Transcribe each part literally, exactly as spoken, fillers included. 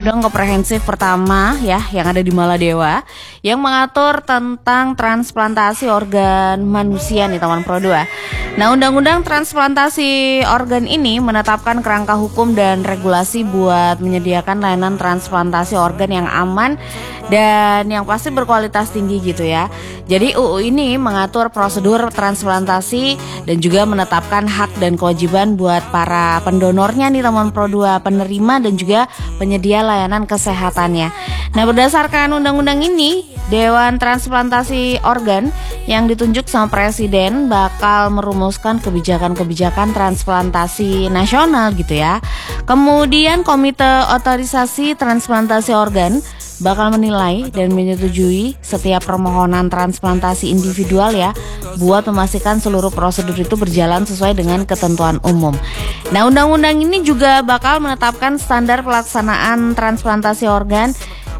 undang-undang komprehensif pertama ya yang ada di Maladewa yang mengatur tentang transplantasi organ manusia nih teman Pro dua. Nah, undang-undang transplantasi organ ini menetapkan kerangka hukum dan regulasi buat menyediakan layanan transplantasi organ yang aman dan yang pasti berkualitas tinggi gitu ya. Jadi U U ini mengatur prosedur transplantasi dan juga menetapkan hak dan kewajiban buat para pendonornya nih teman Pro dua, penerima dan juga penyedia layanan kesehatannya. Nah, berdasarkan undang-undang ini, Dewan Transplantasi Organ yang ditunjuk sama Presiden bakal merumuskan kebijakan-kebijakan transplantasi nasional gitu ya. Kemudian Komite Otorisasi Transplantasi Organ bakal menilai dan menyetujui setiap permohonan transplantasi individual ya, buat memastikan seluruh prosedur itu berjalan sesuai dengan ketentuan umum. Nah, undang-undang ini juga bakal menetapkan standar pelaksanaan transplantasi organ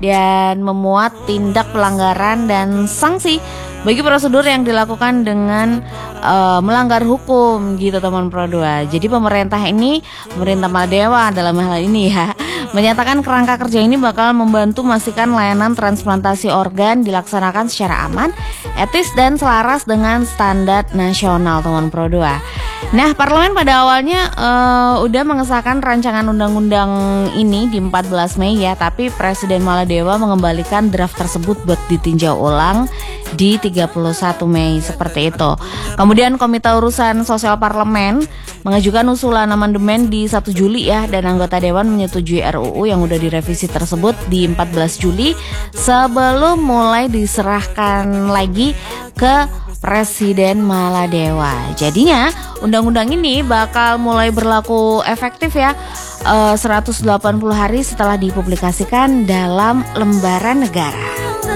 dan memuat tindak pelanggaran dan sanksi bagi prosedur yang dilakukan dengan uh, melanggar hukum gitu teman Pro dua. Jadi pemerintah ini, pemerintah Maladewa dalam hal ini ya, menyatakan kerangka kerja ini bakal membantu memastikan layanan transplantasi organ dilaksanakan secara aman, etis dan selaras dengan standar nasional teman Pro dua. Nah, parlemen pada awalnya uh, udah mengesahkan rancangan undang-undang ini di empat belas Mei ya, tapi Presiden Maladewa mengembalikan draft tersebut buat ditinjau ulang di tiga puluh satu Mei seperti itu. Kemudian Komite Urusan Sosial Parlemen mengajukan usulan amandemen di satu Juli ya, dan anggota dewan menyetujui R U U yang udah direvisi tersebut di empat belas Juli sebelum mulai diserahkan lagi ke Presiden Maladewa. Jadinya undang-undang ini bakal mulai berlaku efektif ya uh, seratus delapan puluh hari setelah dipublikasikan dalam lembaran negara.